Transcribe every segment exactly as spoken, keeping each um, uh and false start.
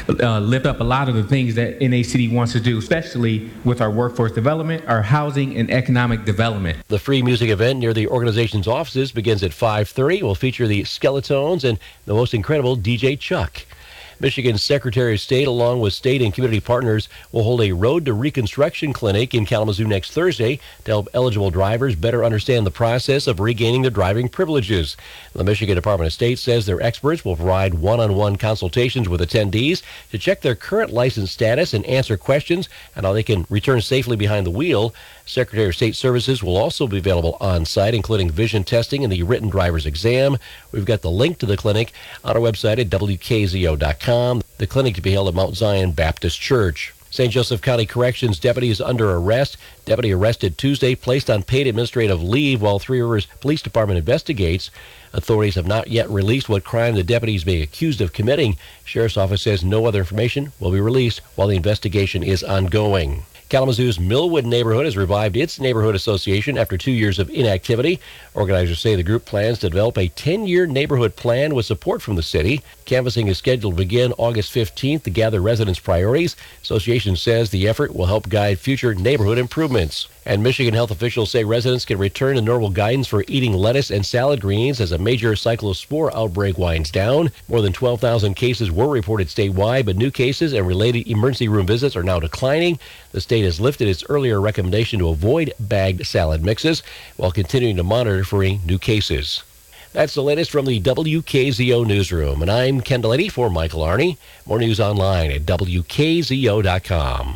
uh, lift up a lot of the things that N A C D wants to do, especially with our workforce development, our housing, and economic development. The free music event near the organization's offices begins at five thirty. It will feature the Skeletones and the most incredible D J Chuck. Michigan's Secretary of State, along with state and community partners, will hold a Road to Reconstruction clinic in Kalamazoo next Thursday to help eligible drivers better understand the process of regaining their driving privileges. The Michigan Department of State says their experts will provide one-on-one consultations with attendees to check their current license status and answer questions on how they can return safely behind the wheel. Secretary of State Services will also be available on site, including vision testing and the written driver's exam. We've got the link to the clinic on our website at W K Z O dot com. The clinic to be held at Mount Zion Baptist Church. Saint Joseph County Corrections deputy is under arrest. Deputy arrested Tuesday, placed on paid administrative leave while Three Rivers Police Department investigates. Authorities have not yet released what crime the deputy is being accused of committing. Sheriff's Office says no other information will be released while the investigation is ongoing. Kalamazoo's Millwood neighborhood has revived its neighborhood association after two years of inactivity. Organizers say the group plans to develop a ten-year neighborhood plan with support from the city. Canvassing is scheduled to begin August fifteenth to gather residents' priorities. Association says the effort will help guide future neighborhood improvements. And Michigan health officials say residents can return to normal guidance for eating lettuce and salad greens as a major cyclospore outbreak winds down. More than twelve thousand cases were reported statewide, but new cases and related emergency room visits are now declining. The state has lifted its earlier recommendation to avoid bagged salad mixes while continuing to monitor for any new cases. That's the latest from the W K Z O newsroom, and I'm Ken Delaney for Michael Arney. More news online at W K Z O dot com.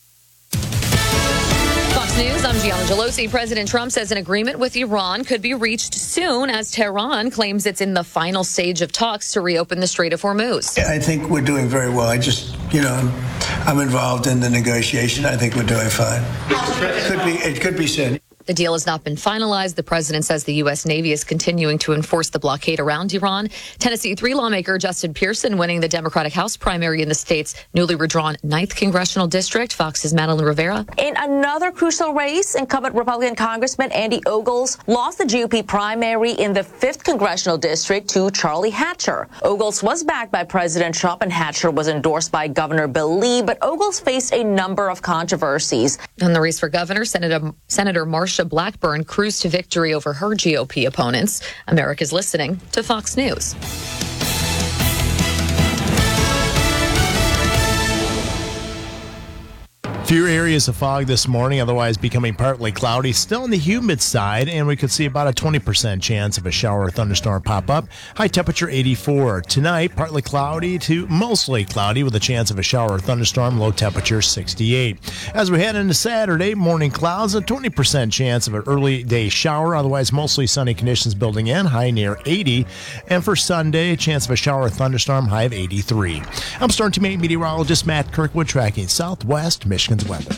News, I'm Gianna Gelosi. President Trump says an agreement with Iran could be reached soon as Tehran claims it's in the final stage of talks to reopen the Strait of Hormuz. I think we're doing very well. I just, you know, I'm, I'm involved in the negotiation. I think we're doing fine. It could be, it could be soon. The deal has not been finalized. The president says the U S. Navy is continuing to enforce the blockade around Iran. Tennessee three lawmaker Justin Pearson winning the Democratic House primary in the state's newly redrawn ninth Congressional District. Fox's Madeline Rivera. In another crucial race, incumbent Republican Congressman Andy Ogles lost the G O P primary in the fifth Congressional District to Charlie Hatcher. Ogles was backed by President Trump and Hatcher was endorsed by Governor Bill Lee, but Ogles faced a number of controversies. In the race for governor, Senator, Senator Marsha Blackburn cruised to victory over her G O P opponents. America's listening to Fox News. Few areas of fog this morning, otherwise becoming partly cloudy. Still on the humid side, and we could see about a twenty percent chance of a shower or thunderstorm pop up. High temperature eighty-four. Tonight, partly cloudy to mostly cloudy with a chance of a shower or thunderstorm. Low temperature sixty-eight. As we head into Saturday, morning clouds, a twenty percent chance of an early day shower. Otherwise, mostly sunny conditions building in. High near eighty. And for Sunday, chance of a shower or thunderstorm. High of eighty-three. I'm Storm Team eight meteorologist Matt Kirkwood tracking Southwest Michigan's weather.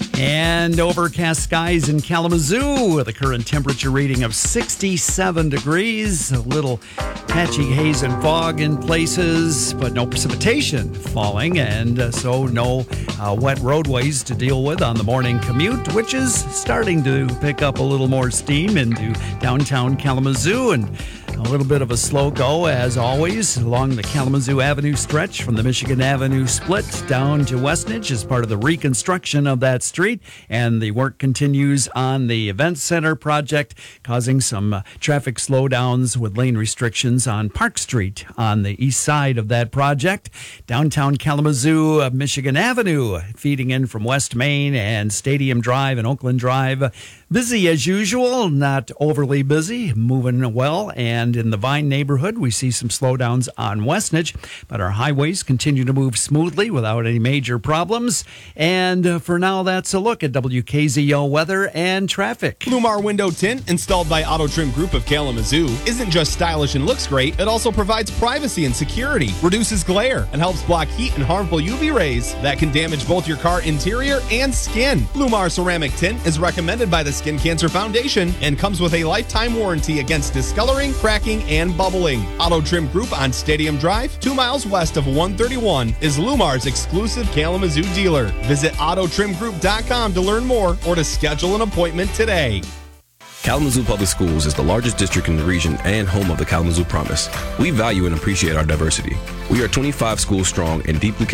And overcast skies in Kalamazoo with a current temperature reading of sixty-seven degrees. A little patchy haze and fog in places, but no precipitation falling, and uh, so no uh, wet roadways to deal with on the morning commute, which is starting to pick up a little more steam into downtown Kalamazoo. And a little bit of a slow go, as always, along the Kalamazoo Avenue stretch from the Michigan Avenue split down to Westnedge as part of the reconstruction of that street. And the work continues on the Event Center project, causing some uh, traffic slowdowns with lane restrictions on Park Street on the east side of that project. Downtown Kalamazoo, uh, Michigan Avenue, feeding in from West Main and Stadium Drive and Oakland Drive. Busy as usual, not overly busy, moving well. And in the Vine neighborhood, we see some slowdowns on Westnedge, but our highways continue to move smoothly without any major problems. And uh, for now, that's a look at W K Z O weather and traffic. Lumar window tint, installed by Auto Trim Group of Kalamazoo, isn't just stylish and looks great, it also provides privacy and security, reduces glare, and helps block heat and harmful U V rays that can damage both your car interior and skin. Lumar ceramic tint is recommended by the Skin Cancer Foundation and comes with a lifetime warranty against discoloring, cracking, and bubbling. Auto Trim Group on Stadium Drive, two miles west of one thirty-one, is Lumar's exclusive Kalamazoo dealer. Visit auto trim group dot com to learn more or to schedule an appointment today. Kalamazoo Public Schools is the largest district in the region and home of the Kalamazoo Promise. We value and appreciate our diversity. We are twenty-five schools strong and deeply